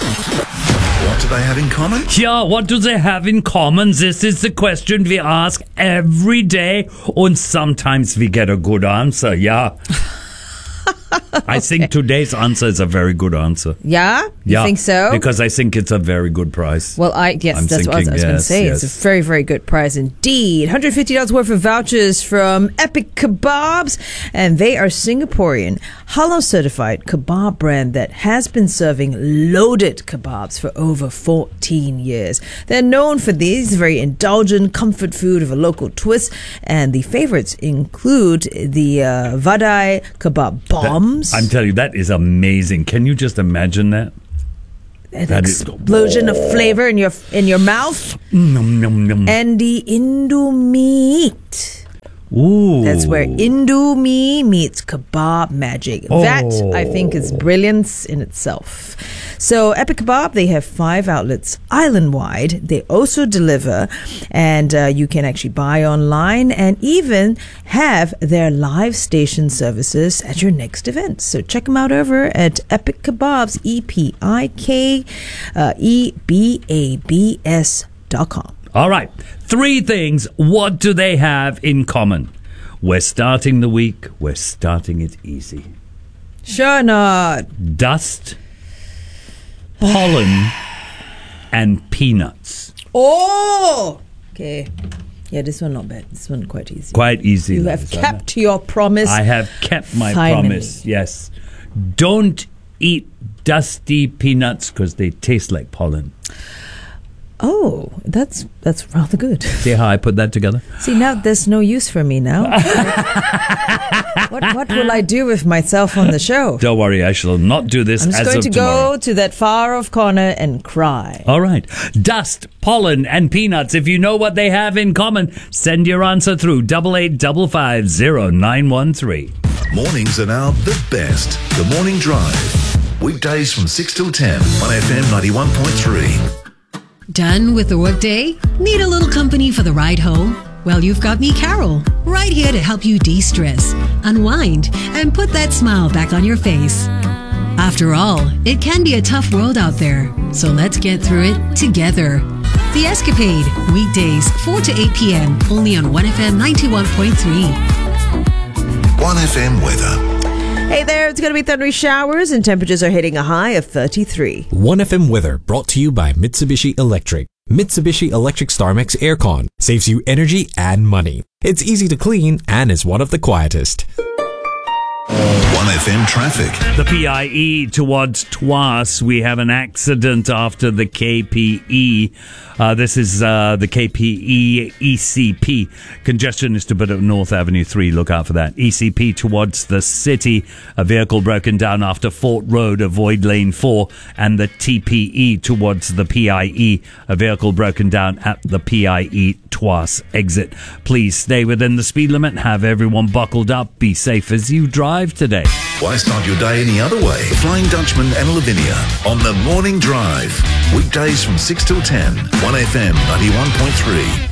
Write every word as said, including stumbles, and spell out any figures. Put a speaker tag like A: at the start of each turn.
A: What do they have in common?
B: Yeah, what do they have in common? This is the question we ask every day, and sometimes we get a good answer, yeah. I okay. think today's answer is a very good answer.
C: Yeah? You
B: yeah,
C: think so?
B: Because I think it's a very good price.
C: Well, I yes,
B: I'm
C: that's
B: thinking,
C: what I was, was
B: yes,
C: going to say.
B: yes.
C: It's a very, very good price indeed. one hundred fifty dollars worth of vouchers from Epic Kebabs, and they are Singaporean, halal certified kebab brand that has been serving loaded kebabs for over fourteen years. They're known for these very indulgent comfort food of a local twist, and the favorites include the uh, vadai kebab bombs.
B: That, I'm telling you, that is amazing. Can you just imagine that?
C: An
B: that
C: explosion
B: is, oh.
C: of flavor in your in your mouth.
B: Nom, nom, nom.
C: And the Indomie.
B: Ooh.
C: That's where Indomie meets kebab magic.
B: Oh.
C: That, I think, is brilliance in itself. So, Epic Kebab, they have five outlets island-wide. They also deliver, and uh, you can actually buy online and even have their live station services at your next event. So, check them out over at Epic Kebabs, E P I K E B A B S dot com.
B: All right. Three things. What do they have in common? We're starting the week. We're starting it easy.
C: Sure not.
B: Dust, pollen, and peanuts.
C: Oh! Okay. Yeah, this one not bad. This one quite easy.
B: Quite easy.
C: You have kept your promise.
B: I have kept my
C: Finally.
B: promise, yes. Don't eat dusty peanuts because they taste like pollen.
C: Oh, that's that's rather good.
B: See how I put that together?
C: See, now there's no use for me now. what what will I do with myself on the show?
B: Don't worry, I shall not do this
C: I'm just
B: as
C: going
B: of
C: to
B: tomorrow.
C: go to that far off corner and cry.
B: All right. Dust, pollen, and peanuts. If you know what they have in common, send your answer through double eight double five zero nine one three.
A: Mornings are now the best. The Morning Drive. Weekdays from six till ten on F M ninety-one point three.
D: Done with the workday? Need a little company for the ride home? Well, you've got me, Carol, right here to help you de-stress, unwind, and put that smile back on your face. After all, it can be a tough world out there, so let's get through it together. The Escapade, weekdays four to eight p.m. only on one F M ninety-one point three.
A: one F M weather.
C: Hey there, it's going to be thundery showers and temperatures are hitting a high of thirty-three.
E: one F M weather brought to you by Mitsubishi Electric. Mitsubishi Electric StarMax Aircon saves you energy and money. It's easy to clean and is one of the quietest.
A: one F M traffic.
B: The P I E towards Tuas, we have an accident after the K P E. Uh, this is uh, the K P E E C P. Congestion is to bit of North Avenue three. Look out for that. E C P towards the city. A vehicle broken down after Fort Road. Avoid lane four. And the T P E towards the P I E. A vehicle broken down at the P I E Tuas exit. Please stay within the speed limit. Have everyone buckled up. Be safe as you drive today.
A: Why start your day any other way? Flying Dutchman and Lavinia on the Morning Drive. Weekdays from six till ten. one F M ninety-one point three.